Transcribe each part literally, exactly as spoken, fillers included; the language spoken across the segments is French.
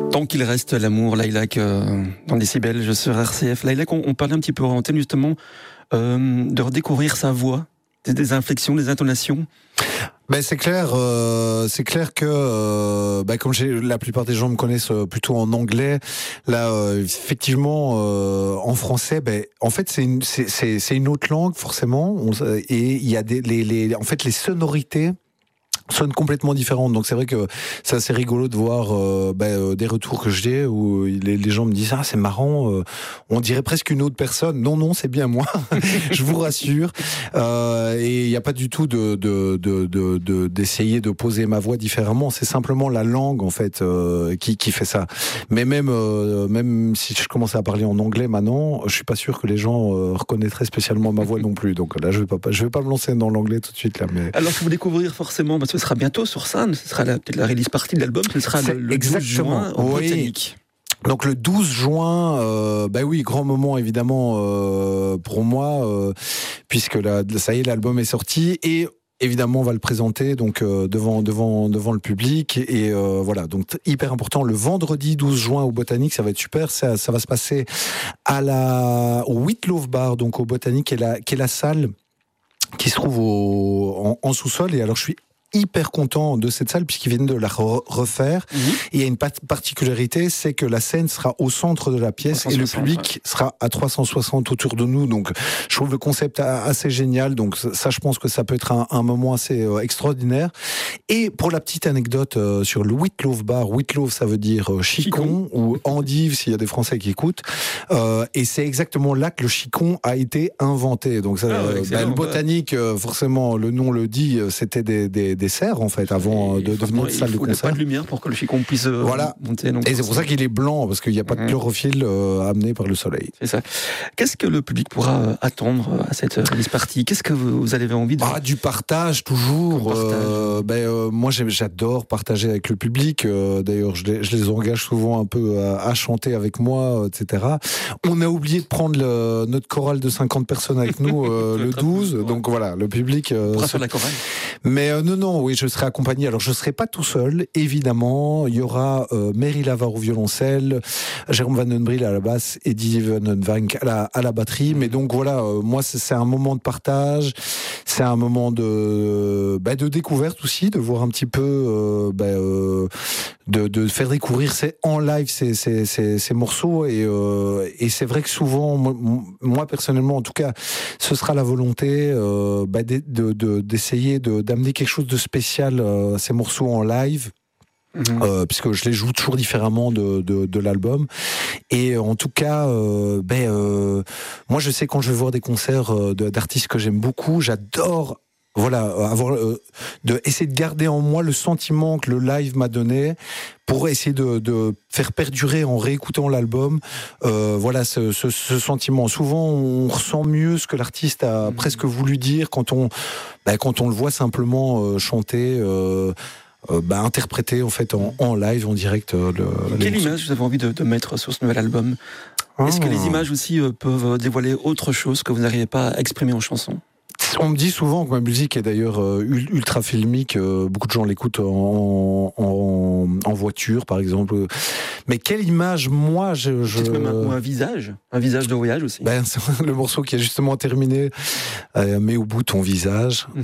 Tant qu'il reste l'amour, Lilac, euh, dans Décibel, je serai R C F. Lilac, on, on parlait un petit peu en antenne justement euh, de redécouvrir sa voix, des, des inflexions, des intonations. Ben c'est clair, euh, c'est clair que euh, ben comme j'ai, la plupart des gens me connaissent plutôt en anglais, là euh, effectivement euh, en français, ben en fait c'est une c'est c'est, c'est une autre langue forcément, on, et il y a des les, les en fait les sonorités sonnent complètement différentes, donc c'est vrai que c'est assez rigolo de voir euh, ben, euh, des retours que j'ai où les, les gens me disent ah c'est marrant, euh, on dirait presque une autre personne. Non non c'est bien moi, je vous rassure. Euh, et il n'y a pas du tout de, de, de, de, de d'essayer de poser ma voix différemment. C'est simplement la langue en fait euh, qui, qui fait ça. Mais même euh, même si je commençais à parler en anglais maintenant, je suis pas sûr que les gens euh, reconnaîtraient spécialement ma voix non plus. Donc là je vais pas je vais pas me lancer dans l'anglais tout de suite là. Mais alors que vous découvrir forcément, parce que ce sera bientôt sur scène, ce sera la, peut-être la release partie de l'album, ce sera c'est le, le exactement. douze juin au Oui. Botanique. Donc le douze juin, euh, bah oui, grand moment évidemment euh, pour moi, euh, puisque la, ça y est, l'album est sorti et évidemment on va le présenter donc euh, devant devant devant le public et euh, voilà, donc hyper important, le vendredi douze juin au Botanique, ça va être super, ça, ça va se passer à la au Whitlow Bar, donc au Botanique, qui est la qui est la salle qui se trouve au, en, en sous-sol. Et alors je suis hyper content de cette salle puisqu'ils viennent de la re- refaire. Mmh. Et il y a une pat- particularité, c'est que la scène sera au centre de la pièce et le public ouais. sera à trois cent soixante autour de nous. Donc, je trouve le concept assez génial. Donc, ça, je pense que ça peut être un, un moment assez euh, extraordinaire. Et pour la petite anecdote euh, sur le Whitlow Bar, Whitlow, ça veut dire euh, chicon, chicon ou endive s'il y a des Français qui écoutent. Euh, et c'est exactement là que le chicon a été inventé. Donc, ça, ah, euh, bah, le Botanique, euh, forcément, le nom le dit, c'était des, des des serres en fait avant et de devenir une salle de concert. Il faut pas de lumière pour que le chicon puisse euh, voilà. monter. Donc et c'est pour ça qu'il est blanc parce qu'il n'y a pas de chlorophylle euh, amené par le soleil. C'est ça. Qu'est-ce que le public pourra euh, attendre à cette release party ? Qu'est-ce que vous, vous avez envie de ah, du partage toujours. Partage. Euh, ben euh, moi j'adore partager avec le public. Euh, d'ailleurs je les, je les engage souvent un peu à, à chanter avec moi, et cetera. On a oublié de prendre le, notre chorale de cinquante personnes avec nous euh, le douze. Bien, donc voilà, le public. Euh, on pourra faire la chorale. Mais euh, non non. Oui, je serai accompagné. Alors, je ne serai pas tout seul, évidemment. Il y aura euh, Mary Lavar au violoncelle, Jérôme Van Den Briel à la basse et Didier Van Den Vank à la, à la batterie. Mais donc, voilà, euh, moi, c'est, c'est un moment de partage. C'est un moment de, bah, de découverte aussi, de voir un petit peu, euh, bah, euh, de, de faire découvrir ces, en live ces, ces, ces, ces morceaux. Et, euh, et c'est vrai que souvent, moi, moi, personnellement, en tout cas, ce sera la volonté euh, bah, de, de, de, d'essayer de, d'amener quelque chose de spécial euh, ces morceaux en live. Mmh. Euh, puisque je les joue toujours différemment de, de, de l'album et en tout cas euh, ben, euh, moi je sais quand je vais voir des concerts euh, de, d'artistes que j'aime beaucoup, j'adore voilà avoir euh, de essayer de garder en moi le sentiment que le live m'a donné pour essayer de, de faire perdurer en réécoutant l'album euh, voilà ce, ce, ce sentiment. Souvent on ressent mieux ce que l'artiste a mmh. presque voulu dire quand on ben, quand on le voit simplement euh, chanter euh, Euh, bah, interpréter en fait en, en live, en direct. Euh, le, Quelle image vous avez envie de, de mettre sur ce nouvel album ? ah. Est-ce que les images aussi euh, peuvent dévoiler autre chose que vous n'arrivez pas à exprimer en chanson ? On me dit souvent que ma musique est d'ailleurs euh, ultra filmique. Euh, beaucoup de gens l'écoutent en, en, en voiture, par exemple. Mais quelle image, moi, je... je... C'est même un, ou un visage, un visage de voyage aussi. Ben, c'est le morceau qui a justement terminé. Euh, mets au bout ton visage. Mm-hmm.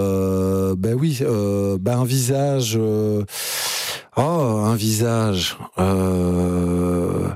Euh, ben oui, euh, ben un visage... Euh... Oh, un visage... Euh...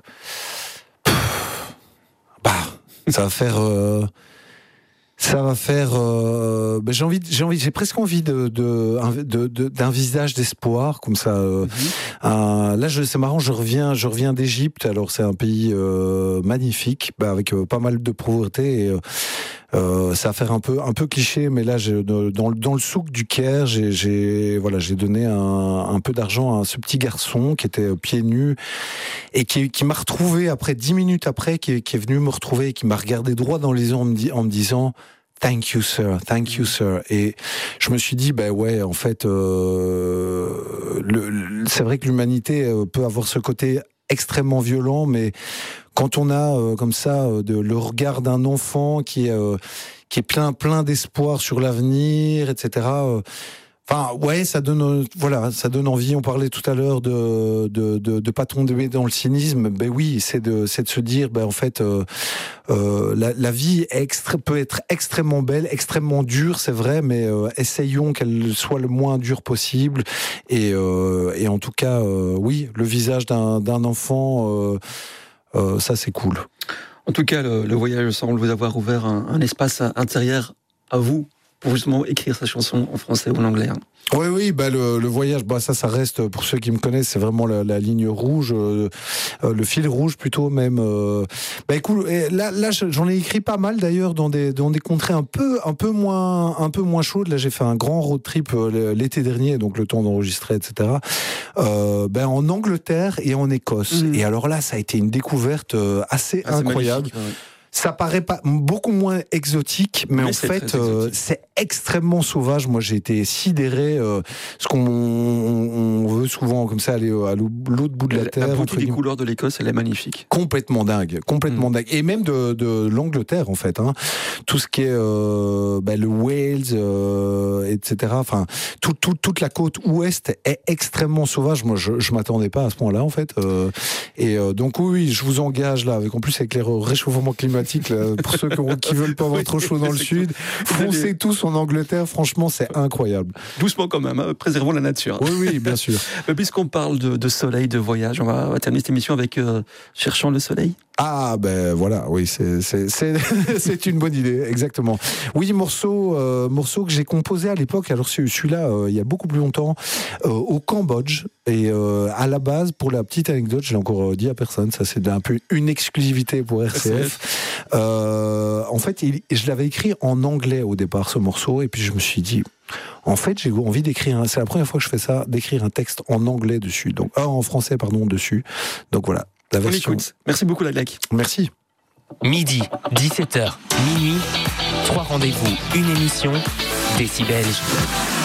Bah, ça va faire... Euh... Ça va faire. Euh, ben j'ai envie, j'ai envie, j'ai presque envie de, de, de, de d'un visage d'espoir comme ça. Euh, mm-hmm. euh, là, je, c'est marrant. Je reviens, je reviens d'Égypte. Alors, c'est un pays euh, magnifique, ben, avec euh, pas mal de pauvreté. Et, euh, euh, ça va faire un peu, un peu cliché, mais là, j'ai, dans, dans le souk du Caire, j'ai, j'ai, voilà, j'ai donné un, un peu d'argent à ce petit garçon qui était pieds nus et qui, qui m'a retrouvé après dix minutes après, qui, qui est venu me retrouver et qui m'a regardé droit dans les yeux en me, en me disant. Thank you, sir. Thank you, sir. Et je me suis dit, ben ouais, en fait, euh, le, le, c'est vrai que l'humanité peut avoir ce côté extrêmement violent, mais quand on a euh, comme ça euh, de, le regard d'un enfant qui est euh, qui est plein plein d'espoir sur l'avenir, et cetera. Euh, Enfin, ouais, ça donne, voilà, ça donne envie. On parlait tout à l'heure de de de, de pas tomber dans le cynisme. Ben oui, c'est de c'est de se dire, ben en fait, euh, euh, la, la vie est extra, peut être extrêmement belle, extrêmement dure, c'est vrai, mais euh, essayons qu'elle soit le moins dure possible. Et euh, et en tout cas, euh, oui, le visage d'un d'un enfant, euh, euh, ça c'est cool. En tout cas, le, le voyage semble vous avoir ouvert un, un espace intérieur à vous, pour justement écrire sa chanson en français ou en anglais. Hein. Oui, oui, bah le, le voyage, bah ça, ça reste, pour ceux qui me connaissent, c'est vraiment la, la ligne rouge, euh, euh, le fil rouge plutôt même. Euh, bah écoute, là, là, j'en ai écrit pas mal d'ailleurs dans des, dans des contrées un peu, un peu moins, un peu moins chaudes. Là, j'ai fait un grand road trip l'été dernier, donc le temps d'enregistrer, et cetera. Euh, ben en Angleterre et en Écosse. Mmh. Et alors là, ça a été une découverte assez ah, incroyable. Ouais. Ça paraît pas beaucoup moins exotique, mais, mais en fait, euh, c'est extrêmement sauvage. Moi, j'ai été sidéré. Euh, ce qu'on on, on veut souvent comme ça aller à l'autre bout de la, la terre. La beauté des couleurs de l'Écosse, elle est magnifique. Complètement dingue, complètement mmh. dingue. Et même de, de l'Angleterre, en fait. Hein. Tout ce qui est euh, bah, le Wales, euh, et cetera. Enfin, tout, tout, toute la côte ouest est extrêmement sauvage. Moi, je, je m'attendais pas à ce point-là, en fait. Euh, et euh, donc oui, je vous engage là, avec en plus avec les réchauffements climatiques. Là, pour ceux qui, qui veulent pas avoir trop chaud dans le sud, foncez tous en Angleterre, franchement c'est incroyable. Doucement quand même, hein, préservons la nature. Oui, oui, bien sûr. Mais puisqu'on parle de, de soleil, de voyage, on va, on va terminer cette émission avec euh, Cherchant le soleil. Ah ben voilà, oui, c'est c'est c'est c'est une bonne idée, exactement. Oui, morceau euh, morceau que j'ai composé à l'époque. Alors celui-là, euh, il y a beaucoup plus longtemps, euh, au Cambodge. Et euh, à la base, pour la petite anecdote, je l'ai encore dit à personne. Ça, c'est un peu une exclusivité pour R C F. Euh, en fait, il, je l'avais écrit en anglais au départ, ce morceau, et puis je me suis dit. En fait, j'ai envie d'écrire. C'est la première fois que je fais ça, d'écrire un texte en anglais dessus. Donc, ah, en français, pardon, dessus. Donc voilà. La version. Merci beaucoup, Laglac. Merci. Midi, dix-sept heures, minuit, trois rendez-vous, une émission, Décibel.